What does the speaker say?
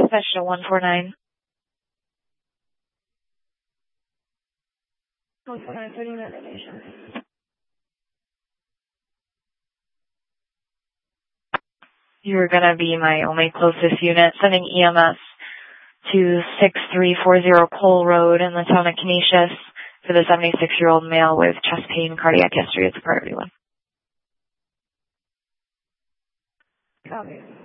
dispatch to 149. 149, 30-minute donation. You're going to be my only closest unit, sending EMS to 6340 Cole Road in the town of Canisius for the 76-year-old male with chest pain, cardiac history. It's a priority one. Copy.